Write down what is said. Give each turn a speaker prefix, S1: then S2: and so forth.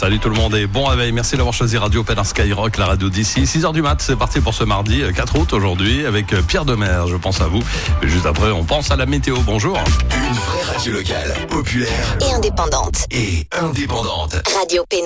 S1: Salut tout le monde et bon réveil. Merci d'avoir choisi Radio Penn Skyrock, la radio d'ici. 6h du mat, c'est parti pour ce mardi 4 août aujourd'hui avec Pierre Demers. Je pense à vous. Mais juste après, on pense à la météo. Bonjour.
S2: Une vraie radio locale, populaire
S3: et indépendante.
S2: Radio Penn.